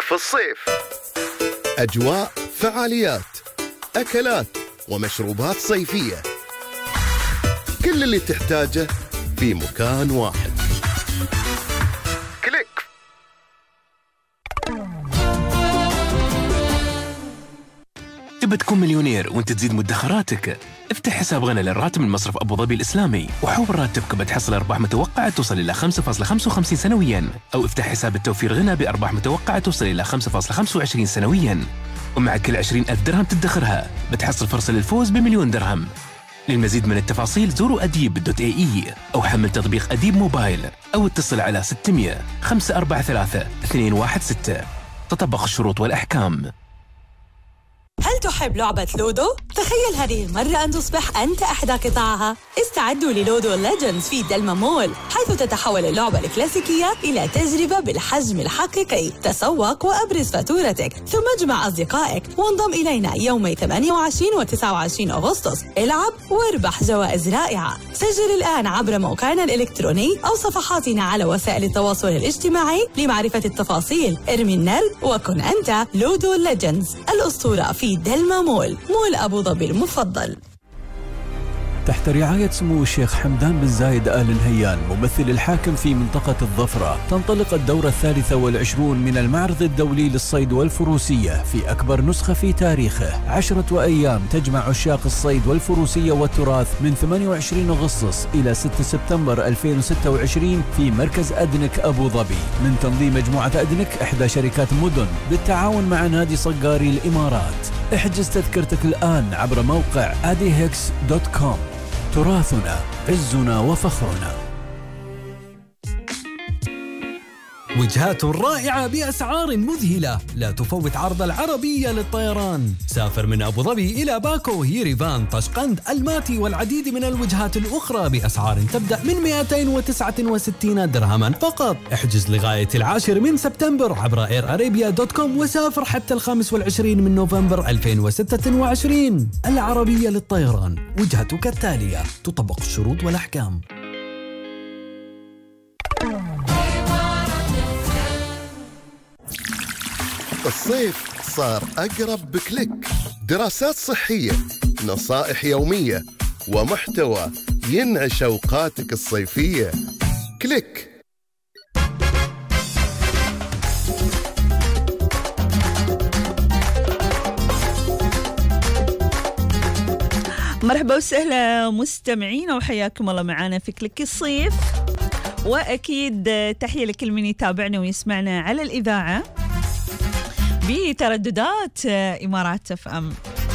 في الصيف. أجواء، فعاليات، أكلات ومشروبات صيفية، كل اللي تحتاجه في مكان واحد. كليك. تبى تكون مليونير وانت تزيد مدخراتك؟ افتح حساب غنى للراتب من مصرف أبو ظبي الإسلامي وحول راتبك بتحصل أرباح متوقعة توصل إلى 5.55 سنوياً، أو افتح حساب التوفير غنى بأرباح متوقعة توصل إلى 5.25 سنوياً، ومع كل 20,000 درهم تدخرها بتحصل فرصة للفوز ب1,000,000 درهم. للمزيد من التفاصيل زوروا أديب.ae أو حمل تطبيق أديب موبايل أو اتصل على 600 543 216. تطبق الشروط والأحكام. هل تحب لعبة لودو؟ تخيل هذه المرة أن تصبح أنت أحدى قطعها. استعدوا للودو ليجندز في دلما مول، حيث تتحول اللعبة الكلاسيكية إلى تجربة بالحجم الحقيقي. تسوق وأبرز فاتورتك، ثم اجمع أصدقائك وانضم إلينا يومي 28 و 29 أغسطس. العب واربح جوائز رائعة. سجل الآن عبر موقعنا الإلكتروني أو صفحاتنا على وسائل التواصل الاجتماعي لمعرفة التفاصيل. ارمي النرد وكن أنت لودو ليجندز، الأسطورة في دلما مول أبو ظبي المفضل. تحت رعاية سمو الشيخ حمدان بن زايد آل نهيان ممثل الحاكم في منطقة الظفرة، تنطلق الدورة 23 من المعرض الدولي للصيد والفروسية في أكبر نسخة في تاريخه. 10 أيام تجمع عشاق الصيد والفروسية والتراث من 28 أغسطس إلى 6 سبتمبر 2026 في مركز أدنك أبو ظبي، من تنظيم مجموعة أدنك إحدى شركات مدن بالتعاون مع نادي صقاري الإمارات. احجز تذكرتك الآن عبر موقع adihx.com. تراثنا عزنا وفخرنا. وجهات رائعة بأسعار مذهلة، لا تفوت عرض العربية للطيران. سافر من أبو ظبي إلى باكو، ييريفان، طشقند، الماتي والعديد من الوجهات الأخرى بأسعار تبدأ من 269 درهما فقط. احجز لغاية 10 من سبتمبر عبر airarabia.com وسافر حتى 25 من نوفمبر 2026. العربية للطيران، وجهتك التالية، تطبق الشروط والأحكام. الصيف صار أقرب بكليك. دراسات صحية، نصائح يومية، ومحتوى ينعش أوقاتك الصيفية. كليك. مرحبا وسهلا مستمعين وحياكم الله معنا في كليك الصيف. وأكيد تحية لكل من يتابعنا ويسمعنا على الإذاعة بترددات إمارات FM،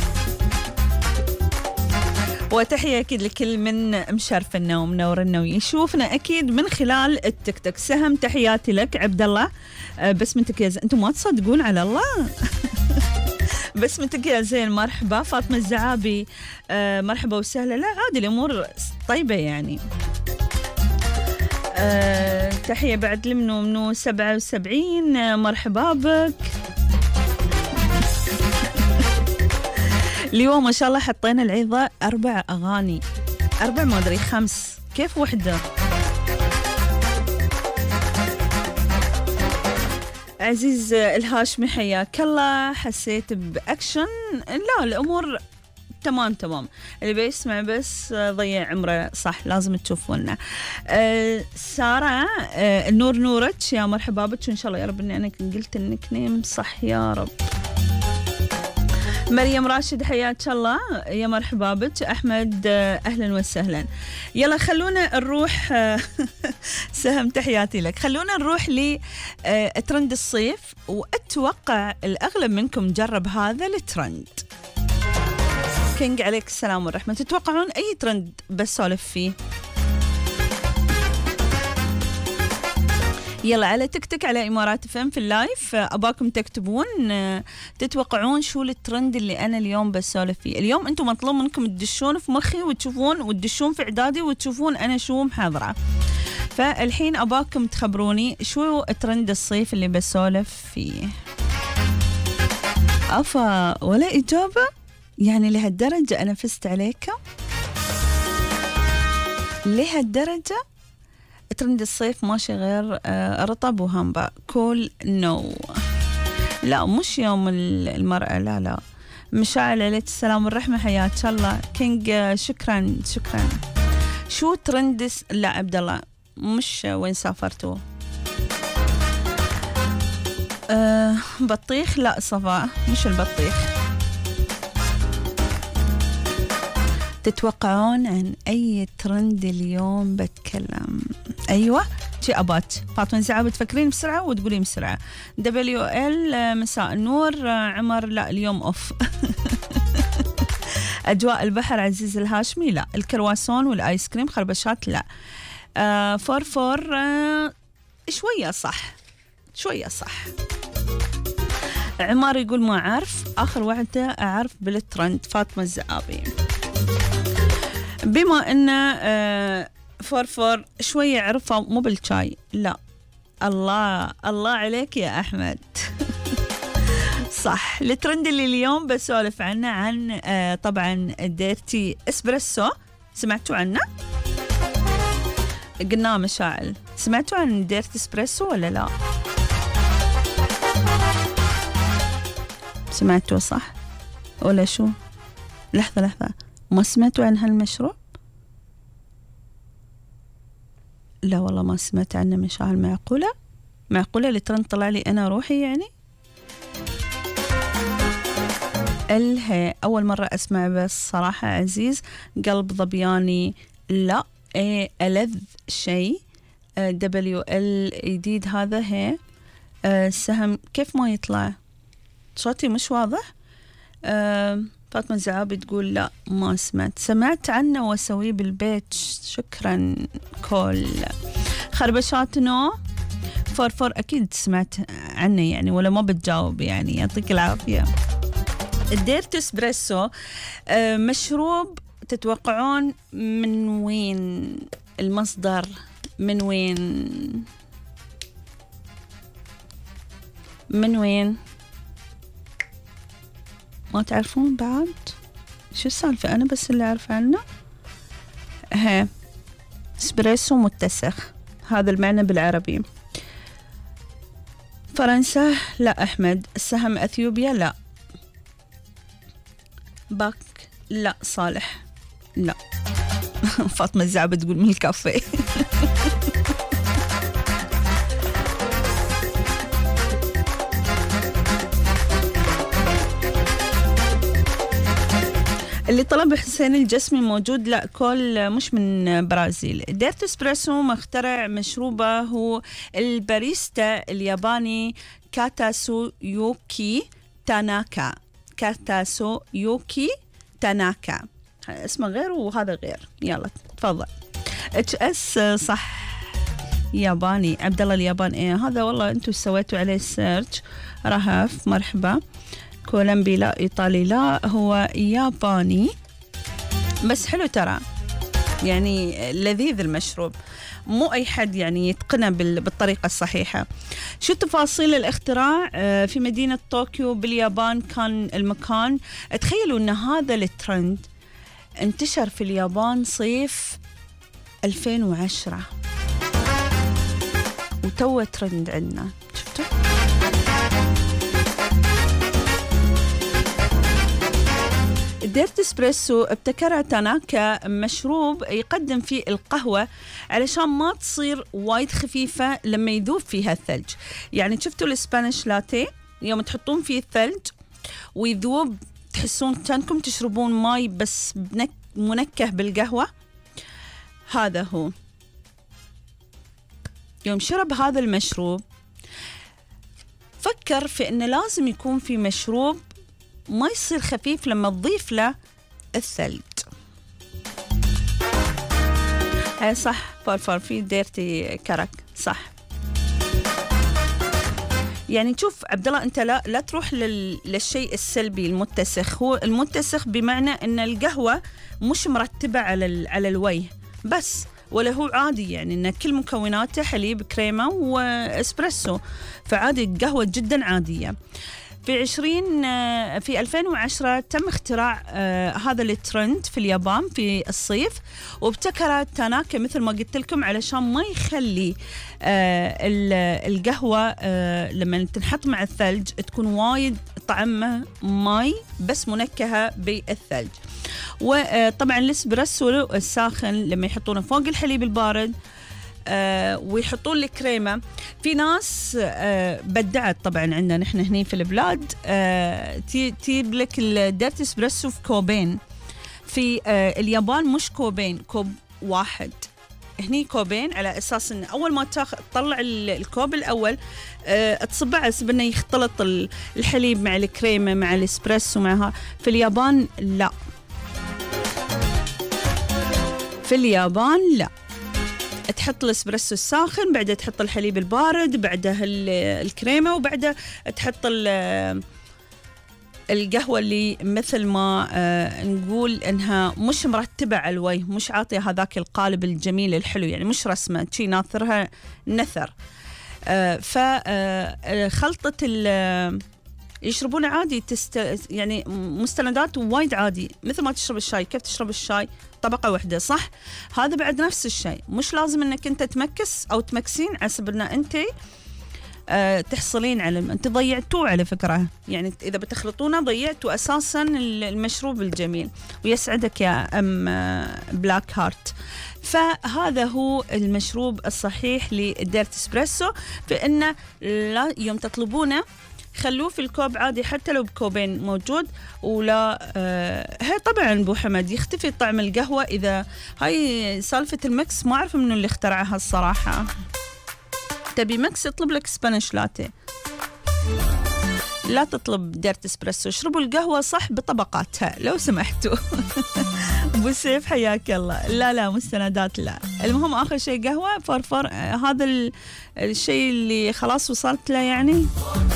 وتحية أكيد لكل من مشرفنا ومنورنا ويشوفنا أكيد من خلال التيك توك. سهم تحياتي لك عبد الله، بسمتك يا زين، أنتم ما تصدقون على الله. بسمتك يا زين، مرحبا. فاطمة الزعابي مرحبا وسهلا. لا عادي الأمور طيبة يعني. تحية بعد لمنو 77 مرحبا بك. اليوم ما شاء الله حطينا العظة 4 أغاني، 4 ما أدري 5، كيف وحدة. عزيز الهاشمي حياك الله. حسيت بأكشن؟ لا الأمور تمام. اللي بيسمع بس ضيع عمره، صح لازم تشوفونا. سارة النور نورك، يا مرحبا بك، وإن شاء الله يا رب إني أنا قلت النك نيم صح يا رب. مريم راشد حياك الله، يا مرحبا بك. أحمد أهلا وسهلا. يلا خلونا نروح سهم تحياتي لك. خلونا نروح لترند الصيف، وأتوقع الأغلب منكم جرب هذا الترند. كينج عليك السلام والرحمة، تتوقعون أي ترند بسولف فيه؟ يلا على تيك توك على إمارات FM في اللايف، أباكم تكتبون تتوقعون شو الترند اللي أنا اليوم بسولف فيه. اليوم أنتم مطلوب منكم تدشون في مخي وتشوفون وتدشون في إعدادي وتشوفون أنا شو محاضرة. فالحين أباكم تخبروني شو ترند الصيف اللي بسولف فيه. أفا ولا إجابة يعني؟ لهالدرجة أنا فزت عليك؟ لهالدرجة؟ ترند الصيف ماشي غير رطب وهامبا. كول نو. لا مش يوم المرأة، لا. مشاعل عليك السلام والرحمة، حياك الله. كينج شكرا. شو ترندس؟ لا عبد الله مش وين سافرتوا. بطيخ؟ لا صفاء مش البطيخ. تتوقعون عن أي ترند اليوم بتكلم؟ أيوة شي أبات فاطمة زعاب، تفكرين بسرعة وتقولين بسرعة. WL مساء النور. عمر لا اليوم أوف. أجواء البحر عزيز الهاشمي لا. الكرواسون والآيس كريم خربشات لا. فور شوية صح. عمر يقول ما أعرف، آخر وعدة أعرف بالترند. فاطمة الزعابي. بما أن فور شوية عرفة مو بالشاي لا. الله عليك يا أحمد. صح. الترند اللي اليوم بسولف عنه عن طبعا ديرتي اسبريسو. سمعتوا عنه؟ قلنا مشاعل. سمعتوا عن ديرتي اسبريسو ولا لا؟ سمعتوا صح ولا شو؟ لحظة ما سمعتوا عن هالمشروع؟ لا والله ما سمعت عنه مشاعل. معقولة الترند طلع لي أنا روحي يعني؟ الهي أول مرة أسمع بس صراحة. عزيز قلب ضبياني لا. ألذ شيء. WL جديد هذا. هي سهم كيف ما يطلع صوتي مش واضح. فاطمة الزعابي تقول لا ما سمعت عنه واسويه بالبيت. شكرا. كل خربشات نو. فور أكيد سمعت عنه يعني، ولا ما بتجاوب يعني. يعطيك العافية. الديرت اسبريسو مشروب تتوقعون من وين؟ المصدر من وين؟ ما تعرفون بعد؟ شو السالفة؟ أنا بس اللي أعرف عنه. اسبريسو متسخ، هذا المعنى بالعربي. فرنسا لا. أحمد السهم أثيوبيا لا. باك لا. صالح لا. فاطمة الزعبة تقول من الكافيه. اللي طلب حسين الجسمي موجود لا. كل مش من برازيل. ديرت اسبريسو مخترع مشروبه هو الباريستا الياباني كاتاسويوكي تاناكا. اسمه غير وهذا غير. يلا تفضل. HS صح ياباني. عبد الله اليابان هذا والله انتم سويتوا عليه سيرش. رهف مرحبا. كولمبي لا. إيطالي لا. هو ياباني بس حلو ترى يعني. لذيذ المشروب، مو أي حد يعني يتقنه بالطريقة الصحيحة. شو تفاصيل الاختراع؟ في مدينة طوكيو باليابان كان المكان. تخيلوا أن هذا الترند انتشر في اليابان صيف 2010 وتوه ترند عندنا. شفتوا؟ ديرت اسبريسو ابتكرها تاناكا، مشروب يقدم فيه القهوة علشان ما تصير وايد خفيفة لما يذوب فيها الثلج. يعني شفتوا الاسبانيش لاتيه يوم تحطون فيه الثلج ويذوب تحسون كأنكم تشربون ماي بس منكه بالقهوة. هذا هو. يوم شرب هذا المشروب فكر في انه لازم يكون في مشروب ما يصير خفيف لما تضيف له الثلج. صح. فار في ديرتي كرك صح. يعني شوف عبد الله انت لا تروح للشيء السلبي المتسخ. هو المتسخ بمعنى ان القهوة مش مرتبة على الوجه بس، ولا هو عادي يعني ان كل مكوناته حليب كريمة واسبريسو، فعادي قهوة جدا عادية. في 2010 تم اختراع هذا الترند في اليابان في الصيف، وابتكرت تاناكا مثل ما قلت لكم علشان ما يخلي القهوة لما تنحط مع الثلج تكون وايد طعمها ماي بس منكهة بالثلج. وطبعا الاسبريسو الساخن لما يحطونه فوق الحليب البارد ويحطون الكريمة. في ناس بدعت طبعا عندنا نحن هنا في البلاد تجيب لك الديرتي اسبريسو في كوبين. في اليابان مش كوبين، كوب واحد. هني كوبين على اساس ان اول ما تطلع الكوب الاول تصبه على اساس انه يختلط الحليب مع الكريمه مع الاسبريسو معها. في اليابان لا، في اليابان لا، تحط الاسبريسو الساخن، بعدها تحط الحليب البارد، بعدها الكريمه، وبعدها تحط القهوة اللي مثل ما نقول إنها مش مرتبة على الوجه، مش عاطية هذاك القالب الجميل الحلو، يعني مش رسمة شي ناثرها نثر. فخلطة يشربونه عادي، يعني مستندات وايد عادي مثل ما تشرب الشاي. كيف تشرب الشاي؟ طبقة واحدة صح؟ هذا بعد نفس الشيء، مش لازم إنك أنت تمكس أو تمكسين على سبيل إن أنت تحصلين على أنت ضيعتوه على فكرة. يعني إذا بتخلطونه ضيعتوا أساسا المشروب الجميل. ويسعدك يا أم بلاك هارت. فهذا هو المشروب الصحيح للديرت اسبريسو، فإنه لا يوم تطلبونه خلوه في الكوب عادي حتى لو بكوبين موجود. ولا هي طبعا ابو حمد يختفي طعم القهوة إذا هاي سالفة المكس ما أعرف منو اللي اخترعها الصراحة. تبي مكس اطلب لك سبانيش لاتيه، لا تطلب ديرت اسبريسو. اشربوا القهوة صح بطبقاتها لو سمحتوا. ابو سيف حياك الله. لا مستندات لا. المهم آخر شيء قهوة فرفر، هذا الشيء اللي خلاص وصلت له يعني.